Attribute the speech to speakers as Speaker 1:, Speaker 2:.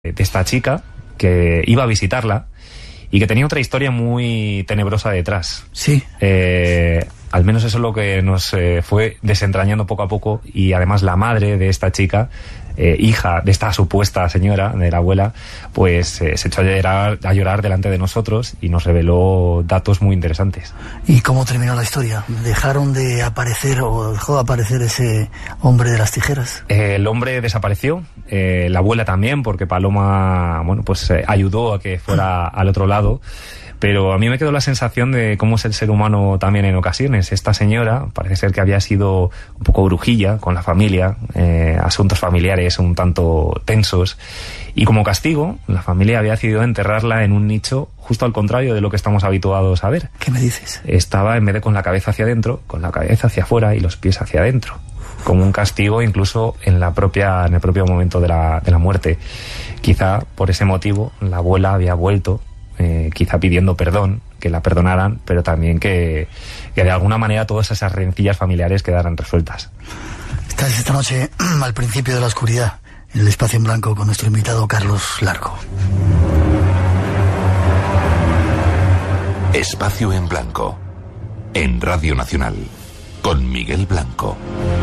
Speaker 1: de esta chica que iba a visitarla y que tenía otra historia muy tenebrosa detrás.
Speaker 2: Sí.
Speaker 1: Al menos eso es lo que nos fue desentrañando poco a poco, y además la madre de esta chica, hija de esta supuesta señora, de la abuela, pues se echó a llorar delante de nosotros y nos reveló datos muy interesantes.
Speaker 2: ¿Y cómo terminó la historia? ¿Dejaron de aparecer o dejó de aparecer ese hombre de las tijeras?
Speaker 1: El hombre desapareció, la abuela también, porque Paloma, bueno, pues ayudó a que fuera al otro lado. Pero a mí me quedó la sensación de cómo es el ser humano también en ocasiones. Esta señora parece ser que había sido un poco brujilla con la familia, asuntos familiares un tanto tensos, y como castigo la familia había decidido enterrarla en un nicho justo al contrario de lo que estamos habituados a ver.
Speaker 2: ¿Qué me dices?
Speaker 1: Estaba, en vez de con la cabeza hacia adentro, con la cabeza hacia afuera y los pies hacia adentro, como un castigo incluso en el propio momento de la muerte. Quizá por ese motivo la abuela había vuelto, quizá pidiendo perdón, que la perdonaran, pero también que de alguna manera todas esas rencillas familiares quedaran resueltas.
Speaker 2: Estás esta noche al principio de la oscuridad, en el Espacio en Blanco, con nuestro invitado Carlos Largo.
Speaker 3: Espacio en Blanco, en Radio Nacional, con Miguel Blanco.